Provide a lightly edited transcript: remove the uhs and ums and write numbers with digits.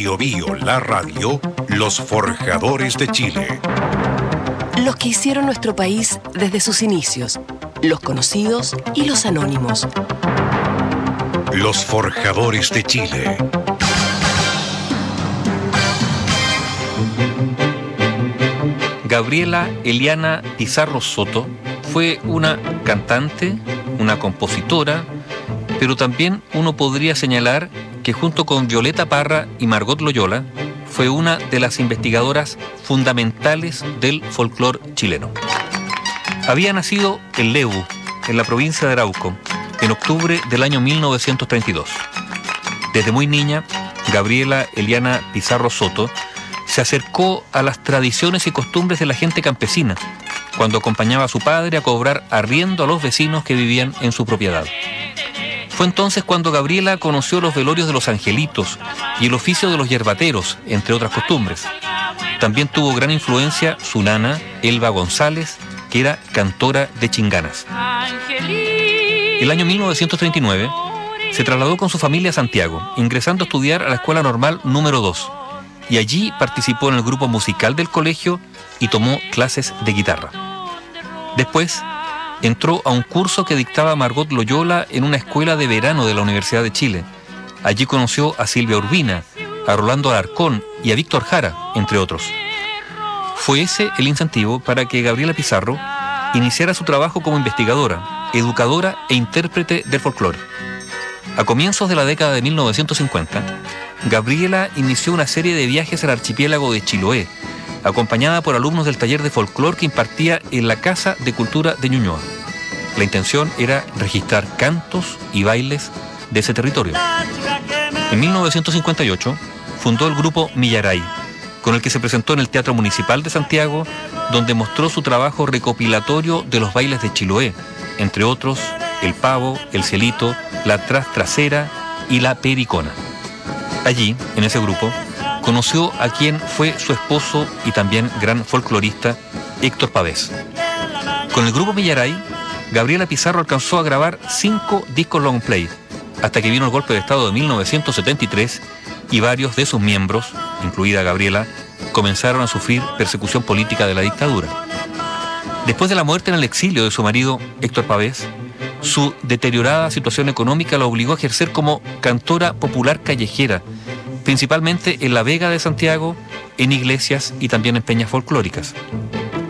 Bio Bio, la radio, los forjadores de Chile. Los que hicieron nuestro país desde sus inicios, los conocidos y los anónimos. Los forjadores de Chile. Gabriela Eliana Pizarro Soto fue una cantante, una compositora, pero también uno podría señalar que junto con Violeta Parra y Margot Loyola fue una de las investigadoras fundamentales del folclore chileno. Había nacido en Lebu, en la provincia de Arauco, en octubre del año 1932. Desde muy niña, Gabriela Eliana Pizarro Soto se acercó a las tradiciones y costumbres de la gente campesina, cuando acompañaba a su padre a cobrar arriendo a los vecinos que vivían en su propiedad. Fue entonces cuando Gabriela conoció los velorios de los angelitos y el oficio de los yerbateros, entre otras costumbres. También tuvo gran influencia su nana, Elba González, que era cantora de chinganas. El año 1939 se trasladó con su familia a Santiago, ingresando a estudiar a la Escuela Normal número 2, y allí participó en el grupo musical del colegio y tomó clases de guitarra. Después entró a un curso que dictaba Margot Loyola en una escuela de verano de la Universidad de Chile. Allí conoció a Silvia Urbina, a Rolando Alarcón y a Víctor Jara, entre otros. Fue ese el incentivo para que Gabriela Pizarro iniciara su trabajo como investigadora, educadora e intérprete del folclore. A comienzos de la década de 1950, Gabriela inició una serie de viajes al archipiélago de Chiloé, acompañada por alumnos del taller de folclore que impartía en la Casa de Cultura de Ñuñoa. La intención era registrar cantos y bailes de ese territorio. En 1958 fundó el grupo Millaray, con el que se presentó en el Teatro Municipal de Santiago, donde mostró su trabajo recopilatorio de los bailes de Chiloé, entre otros el pavo, el cielito, la trasera y la pericona. Allí, en ese grupo, conoció a quien fue su esposo y también gran folclorista, Héctor Pavés. Con el grupo Millaray, Gabriela Pizarro alcanzó a grabar 5 discos long play, hasta que vino el golpe de Estado de 1973 y varios de sus miembros, incluida Gabriela, comenzaron a sufrir persecución política de la dictadura. Después de la muerte en el exilio de su marido, Héctor Pavés, su deteriorada situación económica la obligó a ejercer como cantora popular callejera, principalmente en la Vega de Santiago, en iglesias y también en peñas folclóricas.